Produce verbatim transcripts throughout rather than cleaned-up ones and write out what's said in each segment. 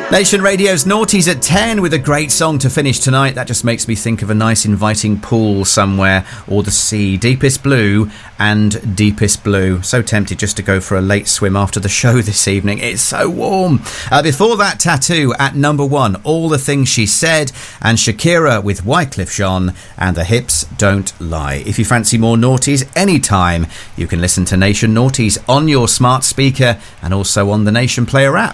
Nation Radio's Naughties at ten with a great song to finish tonight. That just makes me think of a nice inviting pool somewhere, or the sea. Deepest Blue and Deepest Blue. So tempted just to go for a late swim after the show this evening. It's so warm. Uh, before that, Tattoo at number one, All the Things She Said, and Shakira with Wycliffe Jean and The Hips Don't Lie. If you fancy more Naughties anytime, you can listen to Nation Naughties on your smart speaker and also on the Nation Player app.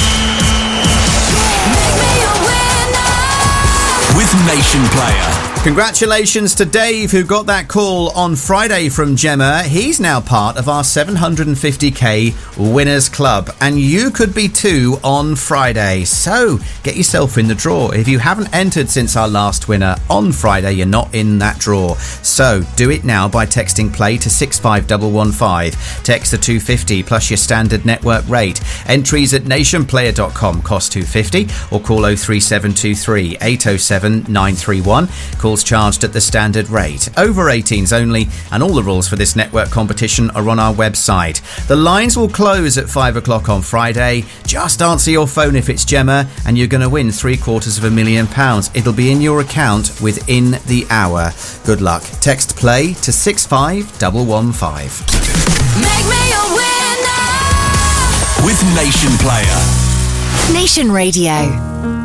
With Nation Player. Congratulations to Dave, who got that call on Friday from Gemma. He's now part of our seven hundred fifty k Winners Club, and you could be too on Friday. So get yourself in the draw. If you haven't entered since our last winner on Friday, you're not in that draw. So do it now by texting play to six five one one five. Text the two fifty plus your standard network rate. Entries at nation player dot com cost two fifty, or call oh three seven two three eight oh seven nine three one. Calls charged at the standard rate. Over eighteens only, and all the rules for this network competition are on our website. The lines will close at five o'clock on Friday. Just answer your phone if it's Gemma, and you're going to win three quarters of a million pounds. It'll be in your account within the hour. Good luck. Text play to six five one one five. Make me a winner with Nation Player. Nation Radio.